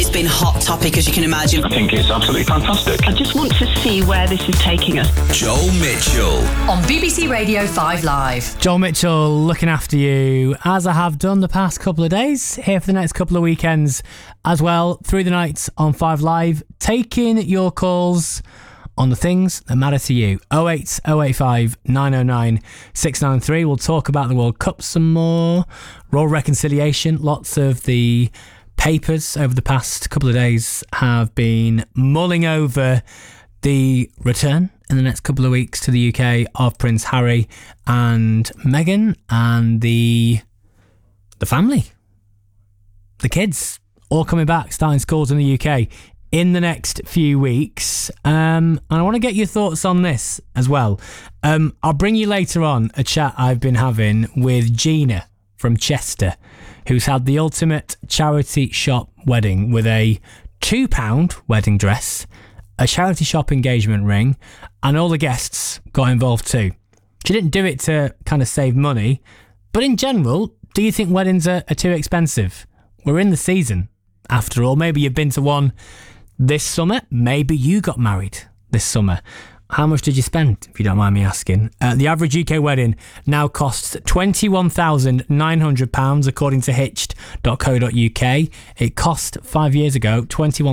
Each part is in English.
It's been hot topic, as you can imagine. I think it's absolutely fantastic. I just want to see where this is taking us. Joel Mitchell on BBC Radio 5 Live. Joel Mitchell looking after you, as I have done the past couple of days, here for the next couple of weekends as well, through the nights on 5 Live, taking your calls on the things that matter to you. 08085 909 693. We'll talk about the World Cup some more. Royal reconciliation. Lots of the papers over the past couple of days have been mulling over the return in the next couple of weeks to the UK of Prince Harry and Meghan and the family, the kids, all coming back, starting schools in the UK in the next few weeks. And I want to get your thoughts on this as well. I'll bring you later on a chat I've been having with Gina from Chester, who's had the ultimate charity shop wedding with a £2 wedding dress, a charity shop engagement ring, and all the guests got involved too. She didn't do it to kind of save money, but in general, do you think weddings are too expensive? We're in the season, after all. Maybe you've been to one this summer. Maybe you got married this summer. How much did you spend, if you don't mind me asking? The average UK wedding now costs £21,900 according to hitched.co.uk. It cost 5 years ago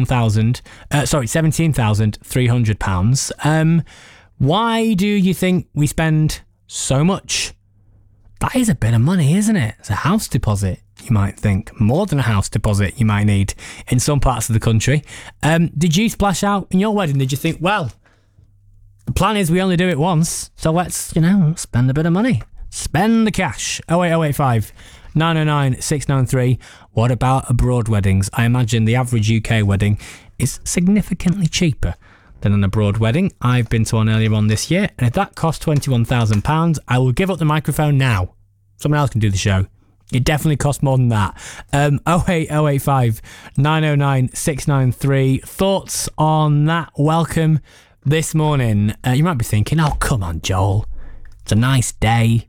£17,300. Why do you think we spend so much? That is a bit of money, isn't it? It's a house deposit, you might think. More than a house deposit you might need in some parts of the country. Did you splash out in your wedding? Did you think, well, the plan is we only do it once, so let's, spend a bit of money. Spend the cash. 08085 909 693. What about abroad weddings? I imagine the average UK wedding is significantly cheaper than an abroad wedding. I've been to one earlier on this year, and if that cost £21,000, I will give up the microphone now. Someone else can do the show. It definitely costs more than that. 08085 909 693. Thoughts on that? Welcome this morning. You might be thinking, oh, come on, Joel. It's a nice day.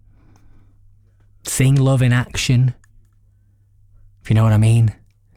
Seeing love in action. If you know what I mean.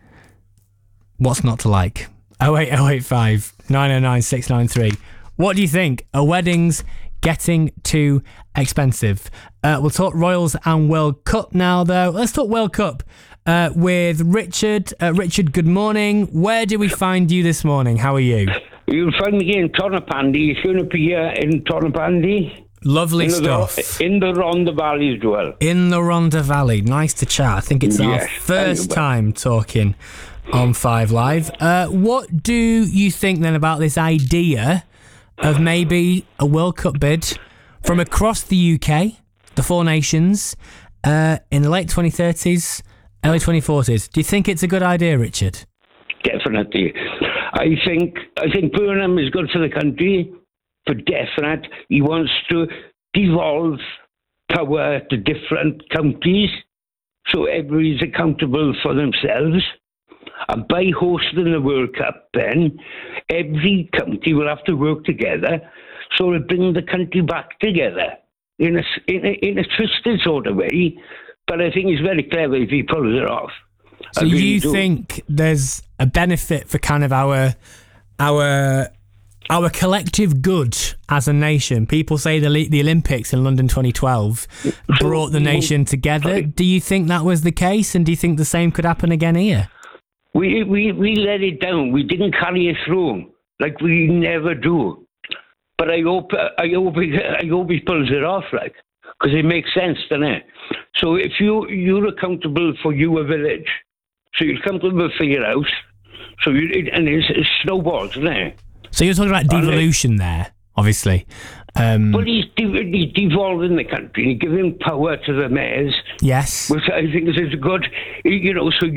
What's not to like? 08085 909 693. What do you think? Are weddings getting too expensive? We'll talk Royals and World Cup now, though. Let's talk World Cup with Richard. Richard, good morning. Where do we find you this morning? How are you? You'll find me in Tornapandy. It's going to be here in Tornapandy. Lovely stuff. In the Rhondda Valley as well. In the Rhondda Valley. Nice to chat. I think it's our first time talking on 5 Live. What do you think then about this idea of maybe a World Cup bid from across the UK, the 4 nations, in the late 2030s, early 2040s? Do you think it's a good idea, Richard? Definitely. I think Burnham is good for the country, for definite. He wants to devolve power to different counties, so everybody's accountable for themselves. And by hosting the World Cup, then every county will have to work together, so it'll bring the country back together in a twisted sort of way. But I think it's very clever if he pulls it off. So you think there's a benefit for kind of our collective good as a nation? People say the Olympics in London 2012 brought the nation together. Do you think that was the case, and do you think the same could happen again here? We let it down. We didn't carry it through like we never do. But I hope he pulls it off, like, because it makes sense, doesn't it? So if you're accountable for your village, so you're accountable for your house, so it snowballs, isn't it? So you're talking about devolution there, obviously. But he's devolving the country and giving power to the mayors. Yes. Which I think is good, so